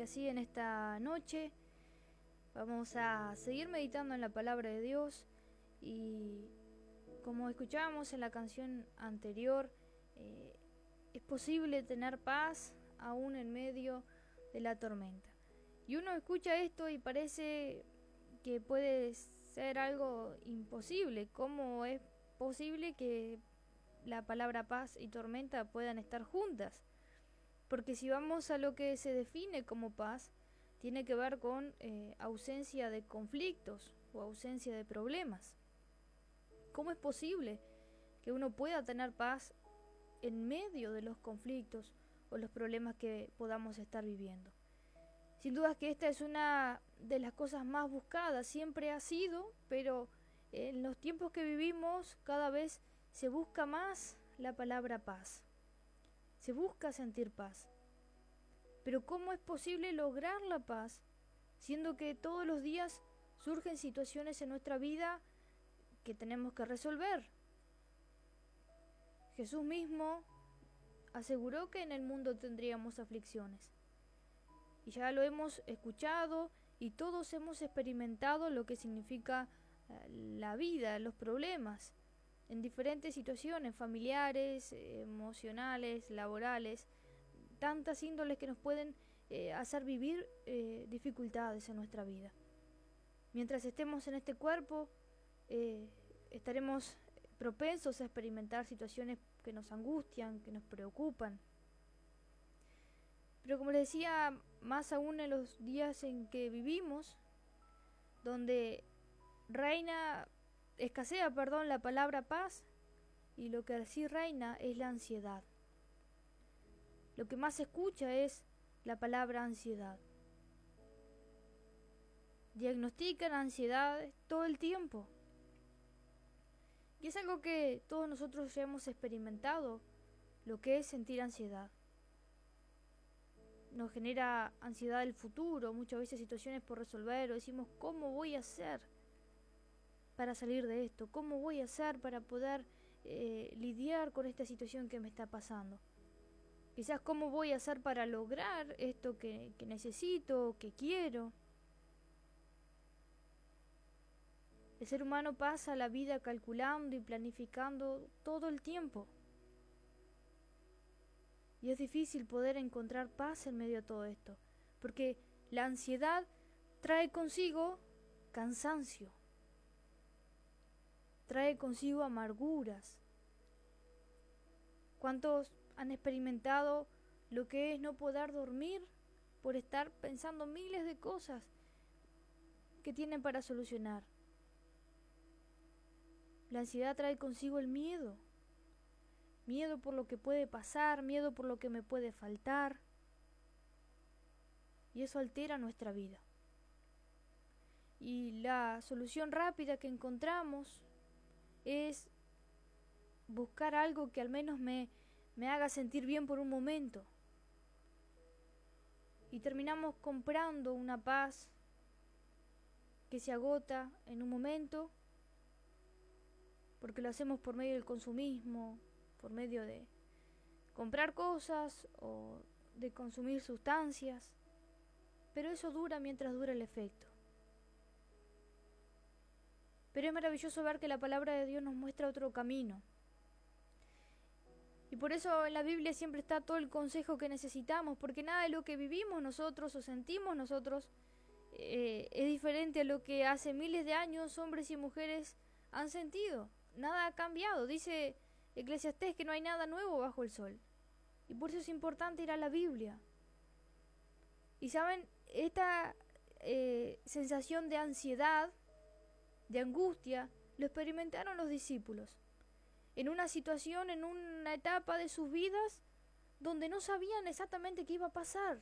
así en esta noche vamos a seguir meditando en la palabra de Dios y como escuchábamos en la canción anterior, es posible tener paz aún en medio de la tormenta. Y uno escucha esto y parece que puede ser algo imposible. ¿Cómo es posible que la palabra paz y tormenta puedan estar juntas? Porque si vamos a lo que se define como paz, tiene que ver con ausencia de conflictos o ausencia de problemas. ¿Cómo es posible que uno pueda tener paz en medio de los conflictos o los problemas que podamos estar viviendo? Sin duda que esta es una de las cosas más buscadas, siempre ha sido, pero en los tiempos que vivimos cada vez se busca más la palabra paz. Se busca sentir paz. Pero ¿cómo es posible lograr la paz siendo que todos los días surgen situaciones en nuestra vida que tenemos que resolver? Jesús mismo aseguró que en el mundo tendríamos aflicciones. Y ya lo hemos escuchado y todos hemos experimentado lo que significa la vida, los problemas, en diferentes situaciones familiares, emocionales, laborales, tantas índoles que nos pueden hacer vivir dificultades en nuestra vida. Mientras estemos en este cuerpo, estaremos propensos a experimentar situaciones que nos angustian, que nos preocupan. Pero como les decía, más aún en los días en que vivimos, donde escasea la palabra paz, y lo que sí reina es la ansiedad. Lo que más se escucha es la palabra ansiedad. Diagnostican ansiedad todo el tiempo. Y es algo que todos nosotros ya hemos experimentado, lo que es sentir ansiedad. Nos genera ansiedad del futuro, muchas veces situaciones por resolver, o decimos, ¿cómo voy a hacer para salir de esto? ¿Cómo voy a hacer para poder lidiar con esta situación que me está pasando? Quizás cómo voy a hacer para lograr esto que necesito, que quiero. El ser humano pasa la vida calculando y planificando todo el tiempo. Y es difícil poder encontrar paz en medio de todo esto, porque la ansiedad trae consigo cansancio, trae consigo amarguras. ¿Cuántos han experimentado lo que es no poder dormir por estar pensando miles de cosas que tienen para solucionar? La ansiedad trae consigo el miedo. Miedo por lo que puede pasar, miedo por lo que me puede faltar. Y eso altera nuestra vida. Y la solución rápida que encontramos es buscar algo que al menos me haga sentir bien por un momento. Y terminamos comprando una paz que se agota en un momento, porque lo hacemos por medio del consumismo, por medio de comprar cosas o de consumir sustancias, pero eso dura mientras dura el efecto. Pero es maravilloso ver que la palabra de Dios nos muestra otro camino. Y por eso en la Biblia siempre está todo el consejo que necesitamos, porque nada de lo que vivimos nosotros o sentimos nosotros es diferente a lo que hace miles de años hombres y mujeres han sentido. Nada ha cambiado. Dice Eclesiastés que no hay nada nuevo bajo el sol. Y por eso es importante ir a la Biblia. Y saben, esta sensación de ansiedad, de angustia, lo experimentaron los discípulos. En una situación, en una etapa de sus vidas, donde no sabían exactamente qué iba a pasar.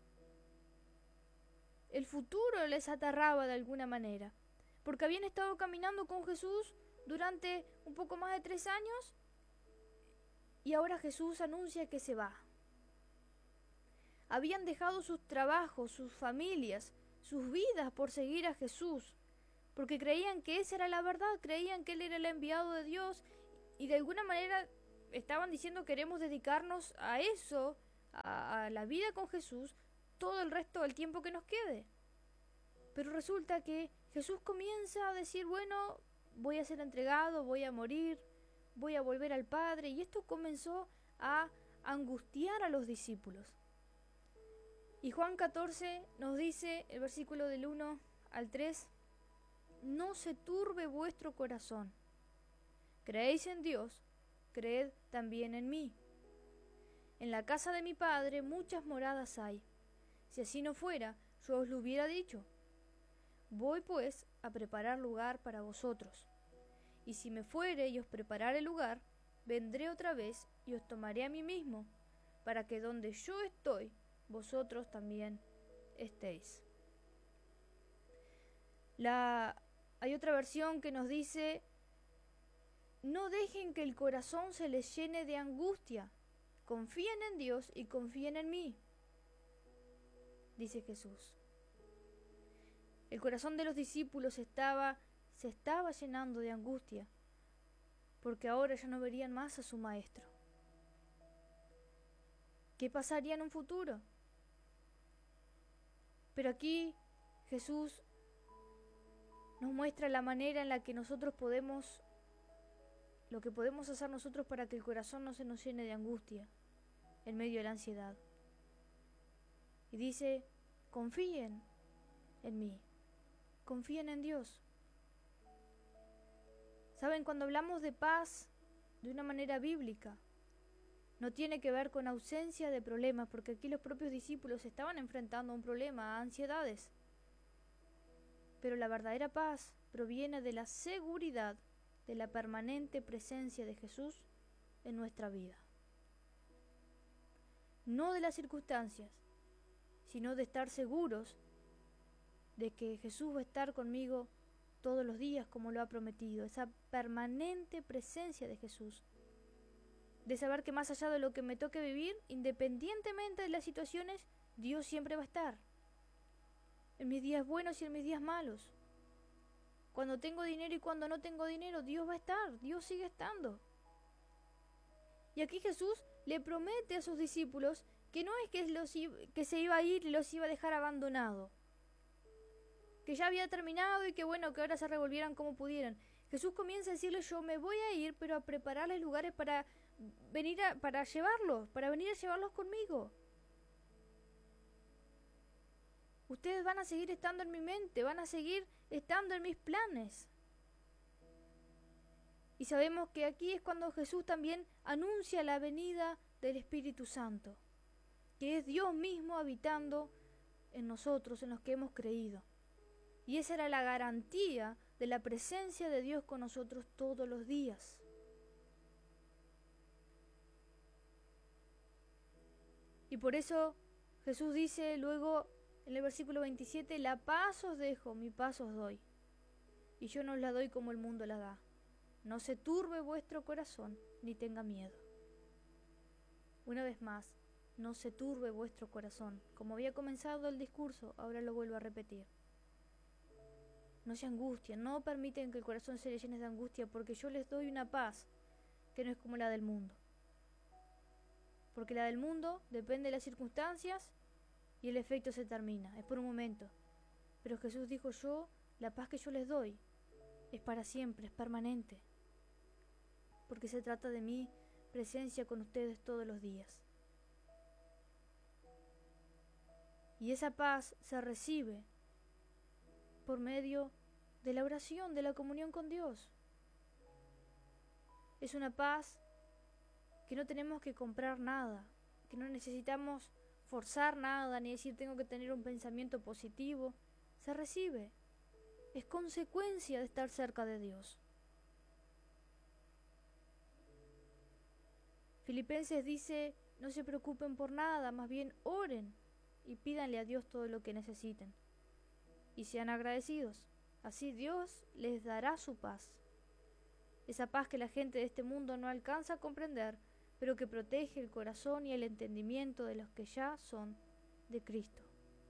El futuro les aterraba de alguna manera, porque habían estado caminando con Jesús durante un poco más de 3 años, y ahora Jesús anuncia que se va. Habían dejado sus trabajos, sus familias, sus vidas por seguir a Jesús, porque creían que esa era la verdad, creían que Él era el enviado de Dios, y de alguna manera estaban diciendo queremos dedicarnos a eso, a la vida con Jesús, todo el resto del tiempo que nos quede. Pero resulta que Jesús comienza a decir, bueno, voy a ser entregado, voy a morir, voy a volver al Padre. Y esto comenzó a angustiar a los discípulos. Y Juan 14 nos dice, el versículo del 1 al 3, no se turbe vuestro corazón. Creéis en Dios, creed también en mí. En la casa de mi Padre muchas moradas hay. Si así no fuera, yo os lo hubiera dicho. Voy pues a preparar lugar para vosotros. Y si me fuere y os preparare lugar, vendré otra vez y os tomaré a mí mismo, para que donde yo estoy, vosotros también estéis. Hay otra versión que nos dice, no dejen que el corazón se les llene de angustia. Confíen en Dios y confíen en mí, dice Jesús. El corazón de los discípulos se estaba llenando de angustia, porque ahora ya no verían más a su maestro. ¿Qué pasaría en un futuro? Pero aquí Jesús nos muestra la manera en la que nosotros lo que podemos hacer nosotros para que el corazón no se nos llene de angustia en medio de la ansiedad. Y dice, confíen en mí, confíen en Dios. Saben, cuando hablamos de paz de una manera bíblica, no tiene que ver con ausencia de problemas, porque aquí los propios discípulos estaban enfrentando un problema, a ansiedades. Pero la verdadera paz proviene de la seguridad de la permanente presencia de Jesús en nuestra vida. No de las circunstancias, sino de estar seguros de que Jesús va a estar conmigo todos los días como lo ha prometido. Esa permanente presencia de Jesús. De saber que más allá de lo que me toque vivir, independientemente de las situaciones, Dios siempre va a estar. En mis días buenos y en mis días malos. Cuando tengo dinero y cuando no tengo dinero, Dios va a estar, Dios sigue estando. Y aquí Jesús le promete a sus discípulos que no es que se iba a ir y los iba a dejar abandonados. Que ya había terminado y que bueno, que ahora se revolvieran como pudieran. Jesús comienza a decirles, yo me voy a ir, pero a prepararles lugares para venir para venir a llevarlos conmigo. Ustedes van a seguir estando en mi mente, van a seguir estando en mis planes. Y sabemos que aquí es cuando Jesús también anuncia la venida del Espíritu Santo, que es Dios mismo habitando en nosotros, en los que hemos creído. Y esa era la garantía de la presencia de Dios con nosotros todos los días. Y por eso Jesús dice luego en el versículo 27, la paz os dejo, mi paz os doy. Y yo no os la doy como el mundo la da. No se turbe vuestro corazón, ni tenga miedo. Una vez más, no se turbe vuestro corazón. Como había comenzado el discurso, ahora lo vuelvo a repetir. No se angustien, no permiten que el corazón se les llene de angustia, porque yo les doy una paz que no es como la del mundo. Porque la del mundo depende de las circunstancias y el efecto se termina, es por un momento. Pero Jesús dijo, la paz que yo les doy es para siempre, es permanente. Porque se trata de mi presencia con ustedes todos los días. Y esa paz se recibe por medio de la oración, de la comunión con Dios. Es una paz que no tenemos que comprar nada, que no necesitamos forzar nada, ni decir tengo que tener un pensamiento positivo. Se recibe. Es consecuencia de estar cerca de Dios. Filipenses dice, no se preocupen por nada, más bien oren y pídanle a Dios todo lo que necesiten. Y sean agradecidos. Así Dios les dará su paz. Esa paz que la gente de este mundo no alcanza a comprender, pero que protege el corazón y el entendimiento de los que ya son de Cristo.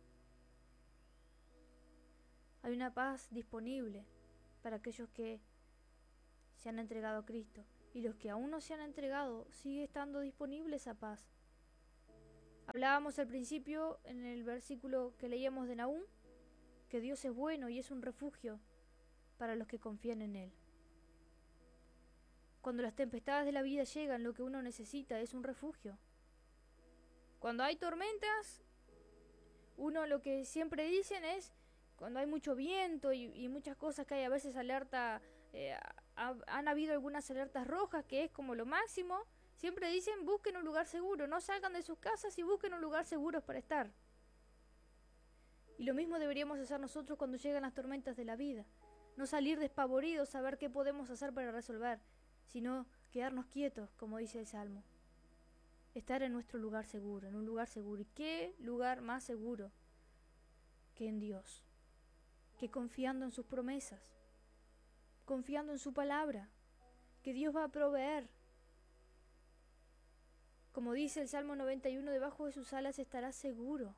Hay una paz disponible para aquellos que se han entregado a Cristo, y los que aún no se han entregado, sigue estando disponible esa paz. Hablábamos al principio en el versículo que leíamos de Nahum, que Dios es bueno y es un refugio para los que confían en Él. Cuando las tempestades de la vida llegan, lo que uno necesita es un refugio. Cuando hay tormentas, uno lo que siempre dicen es, cuando hay mucho viento y muchas cosas que hay a veces alerta, han habido algunas alertas rojas, que es como lo máximo, siempre dicen busquen un lugar seguro, no salgan de sus casas y busquen un lugar seguro para estar. Y lo mismo deberíamos hacer nosotros cuando llegan las tormentas de la vida. No salir despavoridos, saber qué podemos hacer para resolver, sino quedarnos quietos, como dice el Salmo. Estar en nuestro lugar seguro, en un lugar seguro. ¿Y qué lugar más seguro que en Dios? Que confiando en sus promesas, confiando en su palabra, que Dios va a proveer. Como dice el Salmo 91, debajo de sus alas estarás seguro.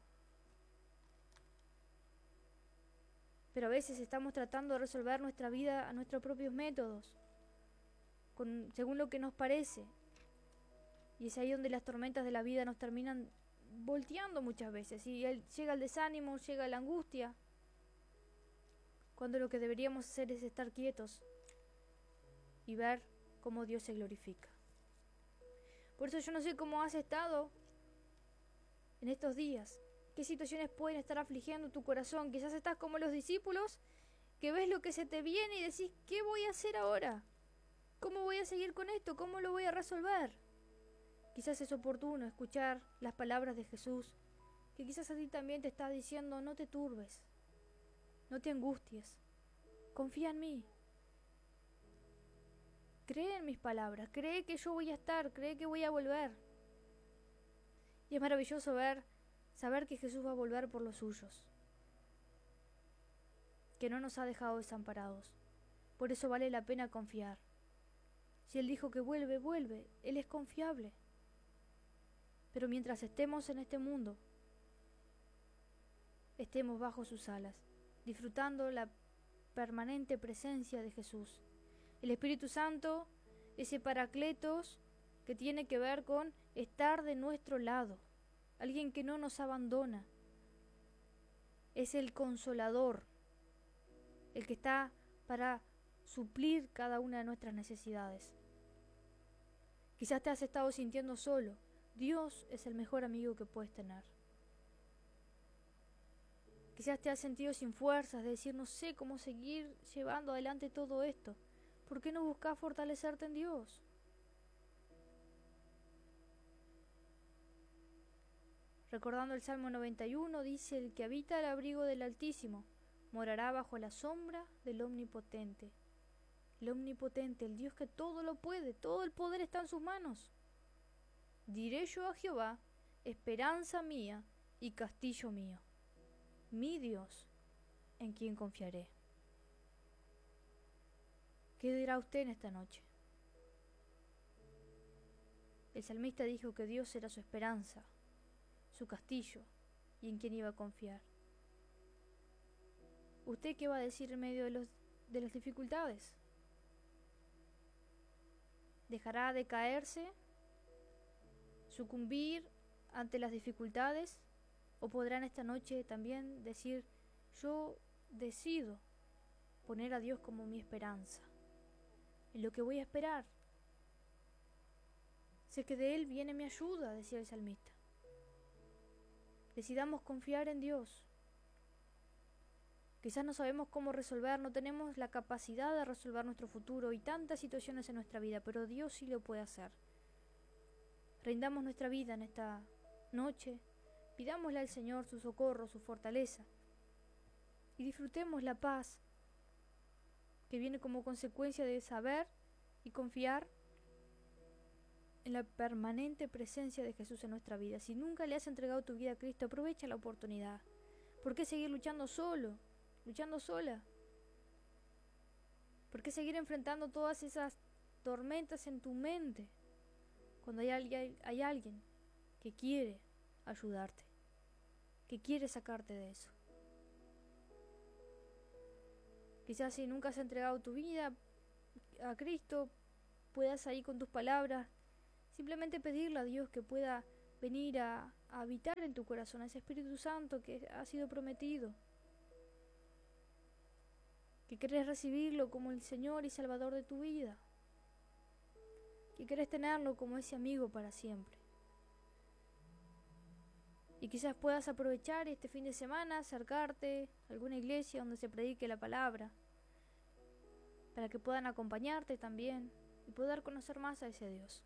Pero a veces estamos tratando de resolver nuestra vida a nuestros propios métodos, según lo que nos parece. Y es ahí donde las tormentas de la vida nos terminan volteando muchas veces. Y llega el desánimo, llega la angustia, cuando lo que deberíamos hacer es estar quietos y ver cómo Dios se glorifica. Por eso yo no sé cómo has estado en estos días. ¿Qué situaciones pueden estar afligiendo tu corazón? Quizás estás como los discípulos, que ves lo que se te viene y decís, ¿qué voy a hacer ahora? ¿Cómo voy a seguir con esto? ¿Cómo lo voy a resolver? Quizás es oportuno escuchar las palabras de Jesús, que quizás a ti también te está diciendo, no te turbes, no te angusties, confía en mí. Cree en mis palabras, cree que yo voy a estar, cree que voy a volver. Y es maravilloso saber que Jesús va a volver por los suyos, que no nos ha dejado desamparados. Por eso vale la pena confiar. Si Él dijo que vuelve, vuelve. Él es confiable. Pero mientras estemos en este mundo, estemos bajo sus alas, disfrutando la permanente presencia de Jesús. El Espíritu Santo, ese Paracletos que tiene que ver con estar de nuestro lado, alguien que no nos abandona, es el Consolador, el que está para suplir cada una de nuestras necesidades. Quizás te has estado sintiendo solo. Dios es el mejor amigo que puedes tener. Quizás te has sentido sin fuerzas de decir, no sé cómo seguir llevando adelante todo esto. ¿Por qué no buscas fortalecerte en Dios? Recordando el Salmo 91, dice, el que habita el abrigo del Altísimo morará bajo la sombra del Omnipotente. El Omnipotente, el Dios que todo lo puede, todo el poder está en sus manos. Diré yo a Jehová, esperanza mía y castillo mío, mi Dios, en quien confiaré. ¿Qué dirá usted en esta noche? El salmista dijo que Dios era su esperanza, su castillo y en quien iba a confiar. ¿Usted qué va a decir en medio de las dificultades? ¿Dejará de caerse, sucumbir ante las dificultades? ¿O podrá en esta noche también decir, yo decido poner a Dios como mi esperanza, en lo que voy a esperar? Sé que de Él viene mi ayuda, decía el salmista. Decidamos confiar en Dios. Quizás no sabemos cómo resolver, no tenemos la capacidad de resolver nuestro futuro y tantas situaciones en nuestra vida, pero Dios sí lo puede hacer. Rindamos nuestra vida en esta noche, pidámosle al Señor su socorro, su fortaleza, y disfrutemos la paz que viene como consecuencia de saber y confiar en la permanente presencia de Jesús en nuestra vida. Si nunca le has entregado tu vida a Cristo, aprovecha la oportunidad. ¿Por qué seguir luchando solo, luchando sola? ¿Por qué seguir enfrentando todas esas tormentas en tu mente cuando hay alguien que quiere ayudarte, que quiere sacarte de eso? Quizás si nunca has entregado tu vida a Cristo, puedas ahí con tus palabras simplemente pedirle a Dios que pueda venir a habitar en tu corazón, a ese Espíritu Santo que ha sido prometido, que querés recibirlo como el Señor y Salvador de tu vida, que querés tenerlo como ese amigo para siempre. Y quizás puedas aprovechar este fin de semana, acercarte a alguna iglesia donde se predique la palabra, para que puedan acompañarte también y poder conocer más a ese Dios.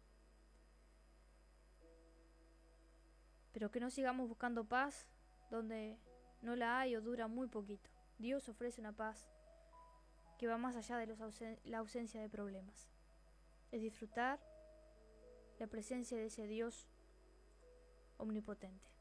Pero que no sigamos buscando paz donde no la hay o dura muy poquito. Dios ofrece una paz que va más allá de la ausencia de problemas. Es disfrutar la presencia de ese Dios omnipotente.